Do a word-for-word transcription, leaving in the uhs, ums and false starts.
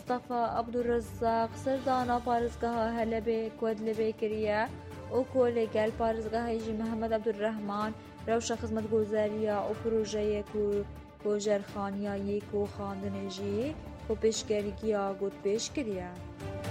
مصطفى عبدالرزاق سردانا پارێزگەها هەلەبێ کۆد لەبێ کردە وەکو لەگەل پارێزگەهای ژی محەممەد عەبدولڕەحمان رەوشە خزمەتگوزاریە و پرۆژەیەک و هۆژەرخانیە یەک و خواندنێژی و پێشگەریگیە گوت پێش کردە.